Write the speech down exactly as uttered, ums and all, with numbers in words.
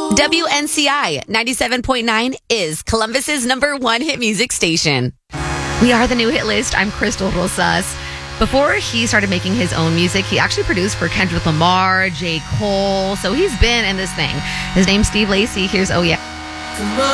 W N C I ninety-seven point nine is Columbus's number one hit music station. We are the new hit list. I'm Crystal Rosas. Before he started making his own music, he actually produced for Kendrick Lamar, J. Cole. So he's been in this thing. His name's Steve Lacy. Here's Oh Yeah.